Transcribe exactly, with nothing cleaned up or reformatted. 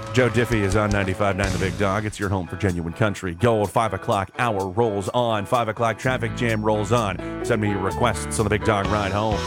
Joe Diffie is on ninety-five point nine The Big Dog. It's your home for genuine country gold. Five o'clock hour rolls on. Five o'clock traffic jam rolls on. Send me your requests on the Big Dog Ride Home.